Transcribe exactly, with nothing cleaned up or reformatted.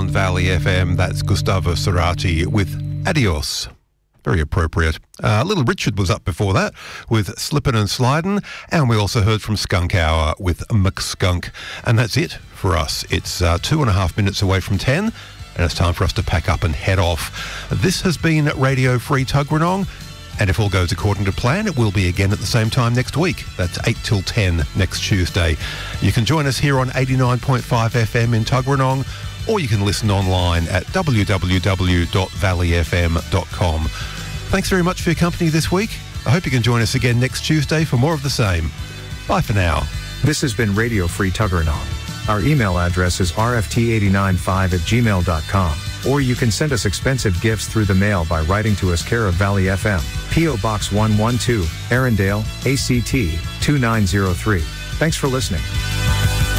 on Valley F M. That's Gustavo Cerati with Adios. Very appropriate. Uh, Little Richard was up before that with Slippin' and Slidin', and we also heard from Skunk Hour with McSkunk. And that's it for us. It's uh, two and a half minutes away from ten, and it's time for us to pack up and head off. This has been Radio Free Tuggeranong, and if all goes according to plan, it will be again at the same time next week. That's eight till ten next Tuesday. You can join us here on eighty-nine point five F M in Tuggeranong, or you can listen online at w w w dot valley f m dot com. Thanks very much for your company this week. I hope you can join us again next Tuesday for more of the same. Bye for now. This has been Radio Free Tuggeranong. Our email address is r f t eight nine five at gmail dot com, or you can send us expensive gifts through the mail by writing to us care of Valley F M, P O Box one one two, Arendale, A C T two nine zero three. Thanks for listening.